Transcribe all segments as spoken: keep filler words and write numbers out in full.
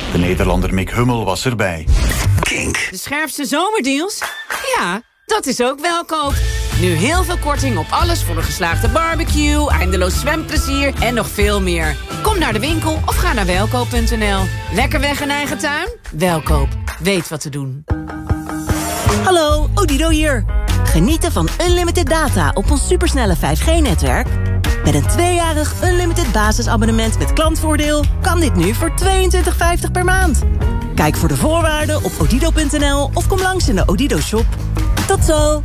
De Nederlander Mick Hummel was erbij. Kink. De scherpste zomerdeals? Ja, dat is ook Welkoop. Nu heel veel korting op alles voor een geslaagde barbecue, eindeloos zwemplezier en nog veel meer. Kom naar de winkel of ga naar welkoop punt n l. Lekker weg in eigen tuin? Welkoop. Weet wat te doen. Hallo, Odido hier. Genieten van unlimited data op ons supersnelle vijf G-netwerk? Met een tweejarig unlimited basisabonnement met klantvoordeel kan dit nu voor tweeëntwintig vijftig per maand. Kijk voor de voorwaarden op odido punt n l of kom langs in de Odido shop. Tot zo!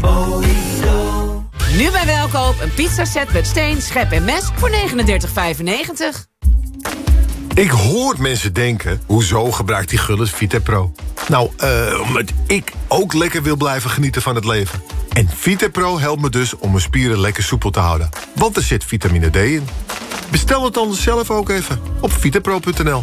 Nu bij Welkoop een pizzaset met steen, schep en mes voor negenendertig vijfennegentig. Ik hoor mensen denken, hoezo gebruikt die Gullit Vitapro? Nou, uh, omdat ik ook lekker wil blijven genieten van het leven. En Vitapro helpt me dus om mijn spieren lekker soepel te houden. Want er zit vitamine D in. Bestel het dan zelf ook even op vitapro punt n l.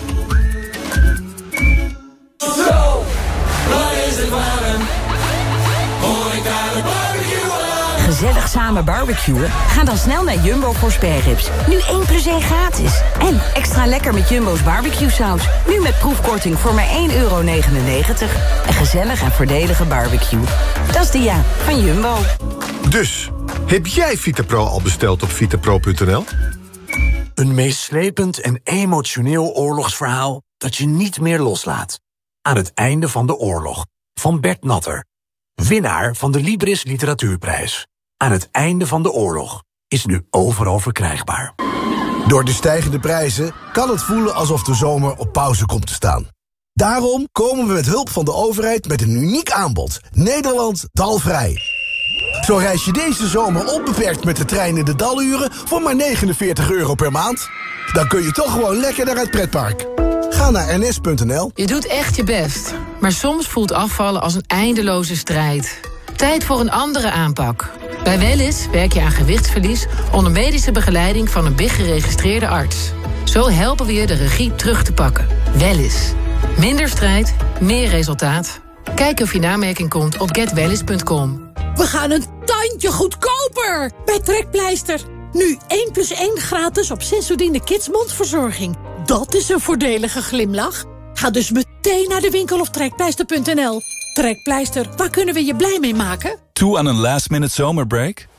Zo, wat is het warm? Hoor ik daar de barbecue? Gezellig samen barbecuen? Ga dan snel naar Jumbo voor spareribs. Nu één plus één gratis. En extra lekker met Jumbo's barbecue saus. Nu met proefkorting voor maar één euro negenennegentig. Een gezellig en voordelige barbecue. Dat is de ja van Jumbo. Dus, heb jij Vitapro al besteld op vitapro punt n l? Een meeslepend en emotioneel oorlogsverhaal dat je niet meer loslaat. Aan het einde van de oorlog. Van Bert Natter. Winnaar van de Libris Literatuurprijs. Aan het einde van de oorlog is nu overal verkrijgbaar. Door de stijgende prijzen kan het voelen alsof de zomer op pauze komt te staan. Daarom komen we met hulp van de overheid met een uniek aanbod. Nederland dalvrij. Zo reis je deze zomer onbeperkt met de trein in de daluren voor maar negenenveertig euro per maand. Dan kun je toch gewoon lekker naar het pretpark. Ga naar n s punt n l. Je doet echt je best, maar soms voelt afvallen als een eindeloze strijd. Tijd voor een andere aanpak. Bij Wellis werk je aan gewichtsverlies onder medische begeleiding van een B I G-geregistreerde arts. Zo helpen we je de regie terug te pakken. Wellis. Minder strijd, meer resultaat. Kijk of je namerking komt op get wellis punt com. We gaan een tandje goedkoper bij Trekpleister. Nu één plus één gratis op Sensodyne Kids mondverzorging. Dat is een voordelige glimlach. Ga dus meteen naar de winkel of trekpleister punt n l. Trekpleister, waar kunnen we je blij mee maken? Toe aan een last-minute zomerbreak?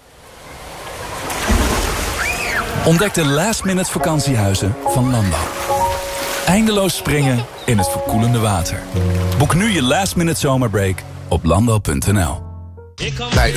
Ontdek de last-minute vakantiehuizen van Landau. Eindeloos springen in het verkoelende water. Boek nu je last-minute zomerbreak op landau punt n l. Bij